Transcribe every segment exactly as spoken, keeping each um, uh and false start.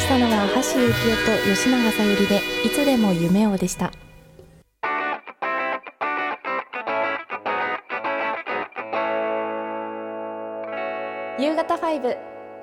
したのは橋幸夫と吉永小百合でいつでも夢をでした。夕方ファイブ、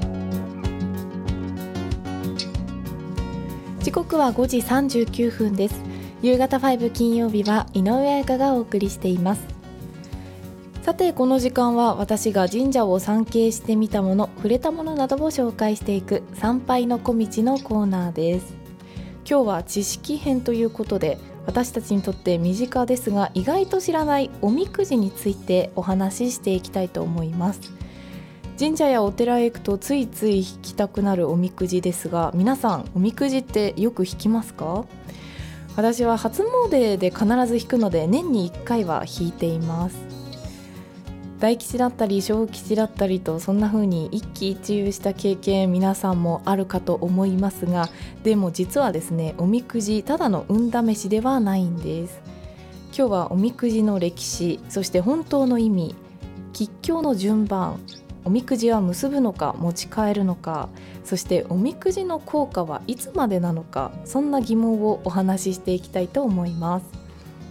時刻はごじさんじゅうきゅうふんです。夕方ファイブ金曜日は井上彩香がお送りしています。さてこの時間は私が神社を参詣してみたもの、触れたものなどを紹介していく参拝の小道のコーナーです。今日は知識編ということで、私たちにとって身近ですが意外と知らないおみくじについてお話ししていきたいと思います。神社やお寺へ行くとついつい引きたくなるおみくじですが、皆さんおみくじってよく引きますか？私は初詣で必ず引くので年にいっかいは引いています。大吉だったり小吉だったりと、そんな風に一喜一憂した経験皆さんもあるかと思いますが、でも実はですね、おみくじただの運試しではないんです。今日はおみくじの歴史、そして本当の意味、吉凶の順番、おみくじは結ぶのか持ち帰るのか、そしておみくじの効果はいつまでなのか、そんな疑問をお話ししていきたいと思います。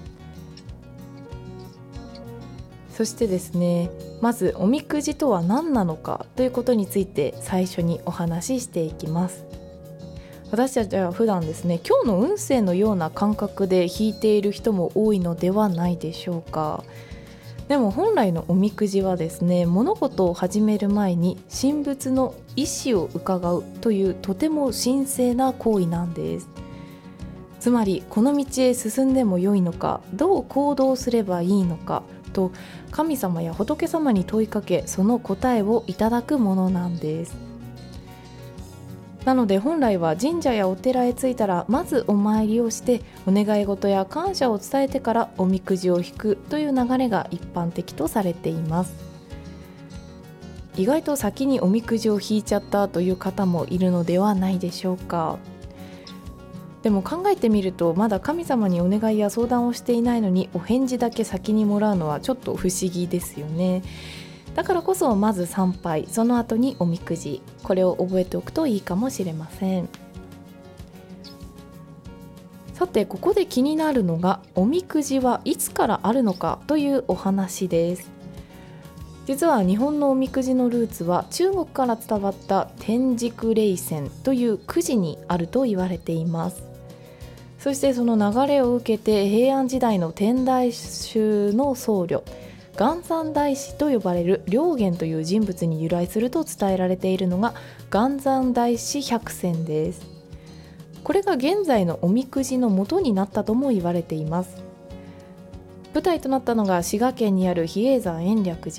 そしてですね、まずおみくじとは何なのかということについて最初にお話ししていきます。私たちは普段ですね、今日の運勢のような感覚で引いている人も多いのではないでしょうか。でも本来のおみくじはですね、物事を始める前に神仏の意思を伺うというとても神聖な行為なんです。つまりこの道へ進んでも良いのか、どう行動すればいいのかと神様や仏様に問いかけ、その答えをいただくものなんです。なので本来は神社やお寺へ着いたらまずお参りをして、お願い事や感謝を伝えてからおみくじを引くという流れが一般的とされています。意外と先におみくじを引いちゃったという方もいるのではないでしょうか。でも考えてみると、まだ神様にお願いや相談をしていないのにお返事だけ先にもらうのはちょっと不思議ですよね。だからこそまず参拝、その後におみくじ、これを覚えておくといいかもしれません。さてここで気になるのが、おみくじはいつからあるのかというお話です。実は日本のおみくじのルーツは中国から伝わった天竺霊泉というくじにあると言われています。そしてその流れを受けて平安時代の天台宗の僧侶、元三大師と呼ばれる良源という人物に由来すると伝えられているのが元三大師百選です。これが現在のおみくじの元になったとも言われています。舞台となったのが滋賀県にある比叡山延暦